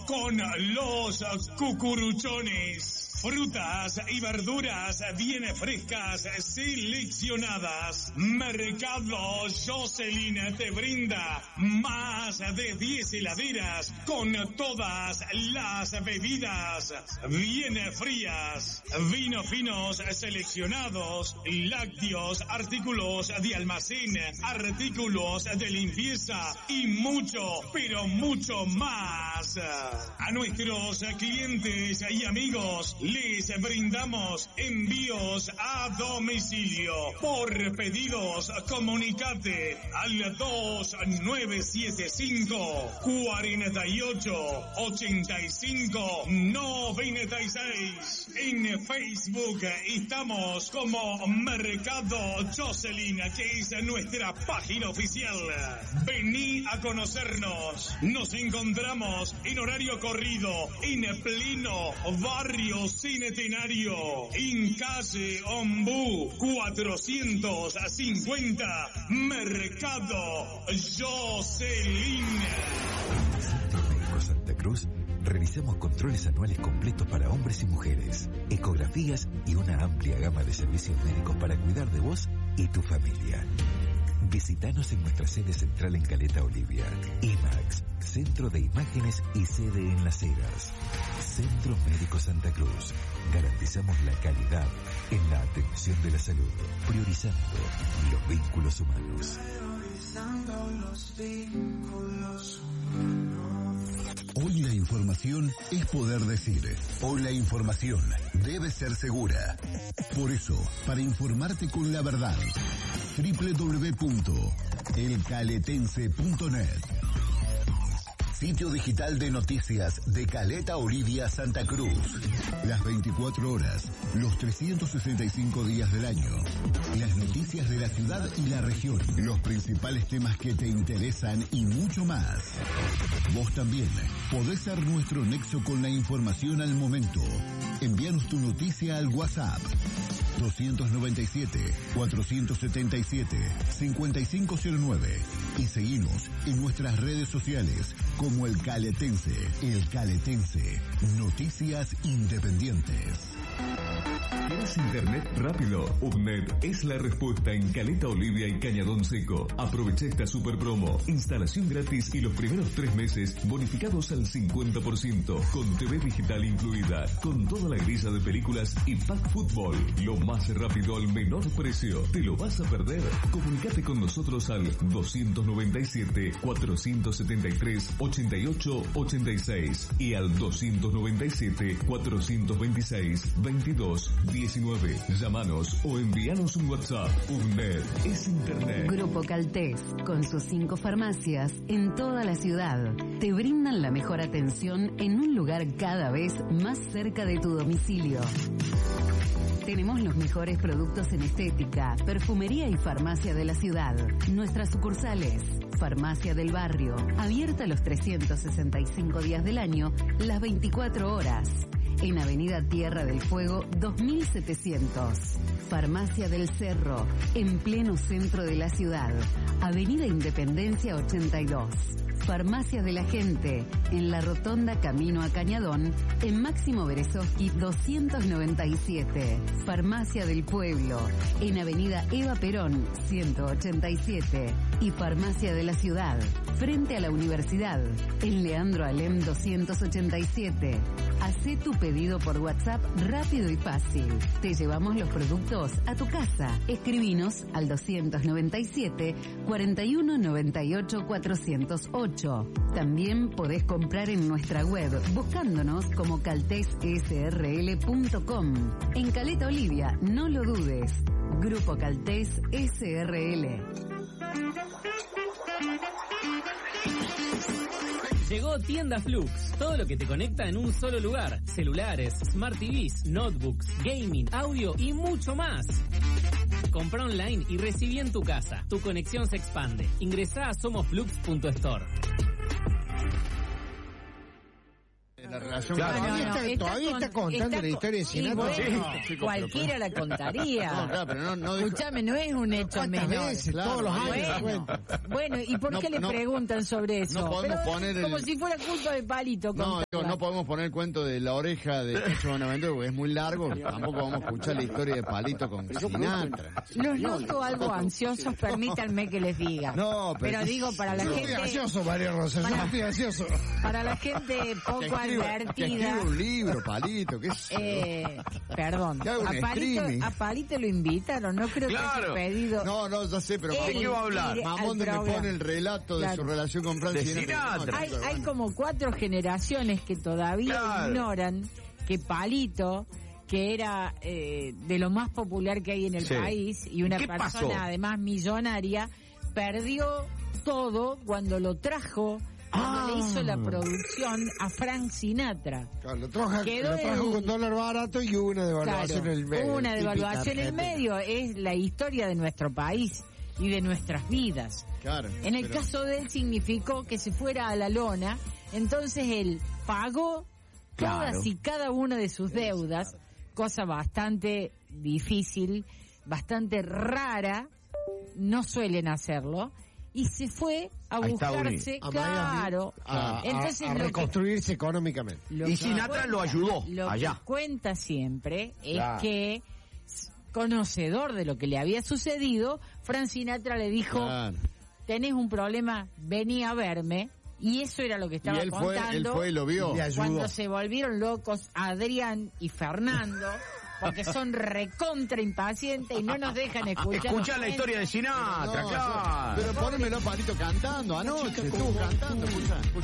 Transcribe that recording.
con los cucuruchones. Frutas y verduras bien frescas, seleccionadas. Mercado Jocelyn te brinda más de 10 heladeras con todas las bebidas bien frías. Vinos finos seleccionados, lácteos, artículos de almacén, artículos de limpieza y mucho, pero mucho más. A nuestros clientes y amigos les brindamos envíos a domicilio. Por pedidos, comunicate al 2975 48 85 96. En Facebook estamos como Mercado Jocelyn, que es nuestra página oficial. Vení a conocernos. Nos encontramos en horario corrido en pleno barrio Centenario, en calle Ombú 450, Mercado Jocelyn. Centro Médico Santa Cruz realizamos controles anuales completos para hombres y mujeres, ecografías y una amplia gama de servicios médicos para cuidar de vos y tu familia. Visítanos en nuestra sede central en Caleta Olivia. IMAX, Centro de Imágenes y sede en Las Heras. Centro Médico Santa Cruz. Garantizamos la calidad en la atención de la salud, priorizando los vínculos humanos. Hoy la información es poder decir. Hoy la información debe ser segura. Por eso, para informarte con la verdad, www.elcaletense.net, sitio digital de noticias de Caleta Olivia, Santa Cruz. Las 24 horas, los 365 días del año. Las noticias de la ciudad y la región. Los principales temas que te interesan y mucho más. Vos también podés ser nuestro nexo con la información al momento. Envíanos tu noticia al WhatsApp 297-477-5509 y seguinos en nuestras redes sociales como El Caletense. El Caletense, noticias independientes. ¿Quieres internet rápido? UPNET es la respuesta en Caleta Olivia y Cañadón Seco. Aprovecha esta super promo. Instalación gratis y los primeros 3 meses bonificados al 50%. Con TV digital incluida. Con toda la grilla de películas y pack fútbol. Lo más rápido al menor precio. ¿Te lo vas a perder? Comunicate con nosotros al 297-473-8886 y al 297-426-2219. Llámanos o envíanos un WhatsApp. UNED es Internet. Grupo Caltés, con sus 5 farmacias en toda la ciudad, te brindan la mejor atención en un lugar cada vez más cerca de tu domicilio. Tenemos los mejores productos en estética, perfumería y farmacia de la ciudad. Nuestras sucursales: Farmacia del Barrio, abierta los 365 días del año, las 24 horas. En Avenida Tierra del Fuego 2700. Farmacia del Cerro, en pleno centro de la ciudad. Avenida Independencia 82. Farmacia de la Gente, en la Rotonda Camino a Cañadón, en Máximo Berezovsky 297. Farmacia del Pueblo, en Avenida Eva Perón 187. Y Farmacia de la Ciudad, frente a la Universidad, en Leandro Alem 287. Hacé tu pedido por WhatsApp rápido y fácil. Te llevamos los productos a tu casa. Escribinos al 297 41 98 408. También podés comprar en nuestra web buscándonos como caltessrl.com. En Caleta Olivia, no lo dudes. Grupo Caltés SRL. Llegó Tienda Flux, todo lo que te conecta en un solo lugar. Celulares, Smart TVs, notebooks, gaming, audio y mucho más. Compra online y recibí en tu casa. Tu conexión se expande. Ingresá a somosflux.store. la relación. Claro. Todavía está contando la historia de Sinatra. Bueno, cualquiera la contaría. No, claro, pero no Escúchame, no es un hecho menor. Veces, Claro, todos los años. Bueno, ¿y por qué le preguntan sobre eso? No podemos Pero poner como si fuera culpa de Palito. No podemos poner el cuento de la oreja de Cacho Bonaventura porque es muy largo. Tampoco vamos a escuchar la historia de Palito con Sinatra. Los noto algo ansiosos, permítanme que les diga. No, pero digo, para la gente... Estoy ansioso, María Rosa, yo estoy ansioso. Para la gente poco Que advertida... escribe un libro, Palito, ¿qué es? Perdón, a Palito lo invitaron, no creo que haya pedido... No, ya sé, pero ¿de qué va a hablar? Mamón me pone el relato de su relación con Frank Sinatra. Hay como 4 generaciones que todavía ignoran que Palito, que era de lo más popular que hay en el país y una persona pasó? además millonaria, perdió todo cuando lo trajo, cuando le hizo la producción a Frank Sinatra. Claro, lo trajo con dólar barato y una devaluación en el medio. Una devaluación en el medio, es la historia de nuestro país y de nuestras vidas. Claro. En el caso de él significó que se fuera a la lona, entonces él pagó todas y cada una de sus deudas, cosa bastante difícil, bastante rara, no suelen hacerlo, y se fue a buscarse, a reconstruirse económicamente. Y Sinatra lo ayudó allá. Lo que cuenta siempre es que, conocedor de lo que le había sucedido, Frank Sinatra le dijo, tenés un problema, vení a verme. Y eso era lo que estaba contando. Él fue y lo vio. Cuando se volvieron locos Adrián y Fernando, porque son recontra impacientes y no nos dejan escuchar. Escuchá la historia de Sinatra, claro. Pero pónemelo Palito cantando anoche, estuvo cantando, escuchá.